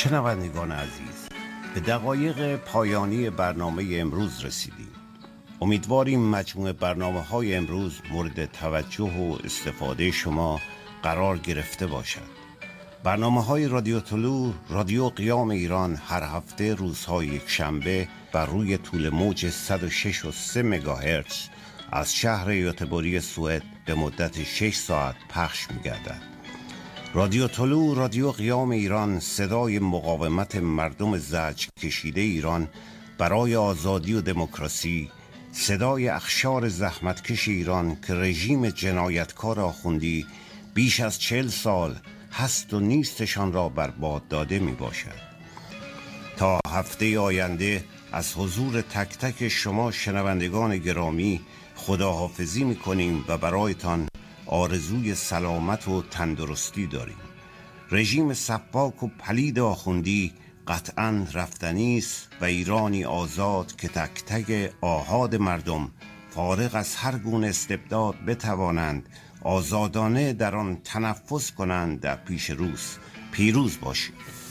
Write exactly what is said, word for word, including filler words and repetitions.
شنوندگان عزیز، به دقایق پایانی برنامه امروز رسیدیم. امیدواریم مجموع برنامه‌های امروز مورد توجه و استفاده شما قرار گرفته باشد. برنامه‌های رادیو طلوع، رادیو قیام ایران هر هفته روزهای یک شنبه بر روی طول موج صد و شش و سه مگاهرتز از شهر یوتبوری سوئد به مدت شش ساعت پخش می‌گردد. رادیو طلوع، رادیو قیام ایران، صدای مقاومت مردم زجر کشیده ایران برای آزادی و دموکراسی، صدای اخشار زحمتکش ایران که رژیم جنایتکار آخوندی بیش از چهل سال هست و نیستشان را برباد داده می باشد. تا هفته آینده از حضور تک تک شما شنوندگان گرامی خداحافظی می کنیم و برایتان آرزوی سلامت و تندرستی داریم. رژیم سفاک و پلید آخوندی قطعاً رفتنی است و ایرانی آزاد که تک تک آحاد مردم فارغ از هر گونه استبداد بتوانند آزادانه در آن تنفس کنند در پیش روز. پیروز باشید.